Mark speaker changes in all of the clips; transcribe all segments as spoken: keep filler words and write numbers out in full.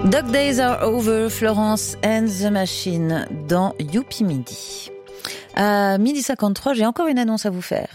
Speaker 1: Dog Days Are Over, Florence and the Machine dans Youpi Midi. À midi cinquante-trois, j'ai encore une annonce à vous faire.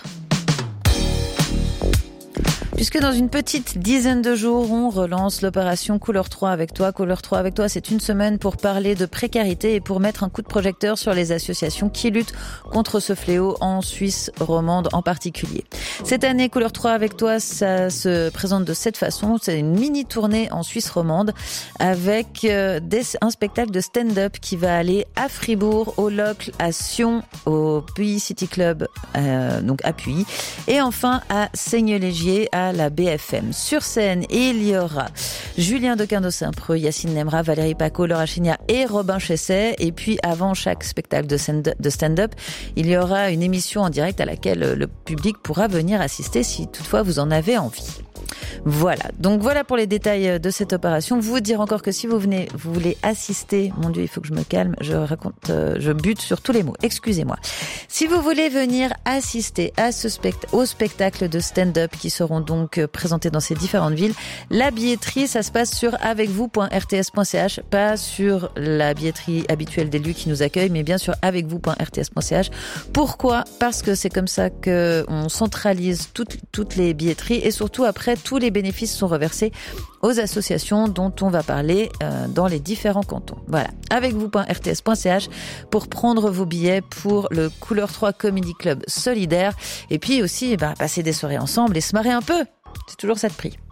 Speaker 1: Puisque dans une petite dizaine de jours, on relance l'opération Couleur trois avec toi. Couleur trois avec toi, c'est une semaine pour parler de précarité et pour mettre un coup de projecteur sur les associations qui luttent contre ce fléau en Suisse romande en particulier. Cette année, Couleur trois avec toi, ça se présente de cette façon. C'est une mini tournée en Suisse romande avec euh, des, un spectacle de stand-up qui va aller à Fribourg, au Locle, à Sion, au Puy City Club, euh, donc à Puy, et enfin à Seigneux-Légier, à la B F M. Sur scène, il y aura Julien Dequin de Saint-Preux, Yacine Nemra, Valérie Paco, Laura Chignat et Robin Chesset. Et puis, avant chaque spectacle de stand-up, il y aura une émission en direct à laquelle le public pourra venir assister si toutefois vous en avez envie. Voilà, donc voilà pour les détails de cette opération. Vous dire encore que si vous venez, vous voulez assister, mon Dieu, il faut que je me calme, je raconte, euh, je bute sur tous les mots, excusez-moi. Si vous voulez venir assister à ce spect- au spectacle de stand-up qui seront donc présentés dans ces différentes villes, la billetterie, ça se passe sur avec vous point r t s point c h, pas sur la billetterie habituelle des lieux qui nous accueillent, mais bien sur avec vous point r t s point c h. Pourquoi ? Parce que c'est comme ça que on centralise toutes, toutes les billetteries et surtout après tous les bénéfices sont reversés aux associations dont on va parler euh, dans les différents cantons. Voilà, avec vous point r t s point c h pour prendre vos billets pour le Couleur trois Comedy Club solidaire et puis aussi bah, passer des soirées ensemble et se marrer un peu. C'est toujours ça de prix.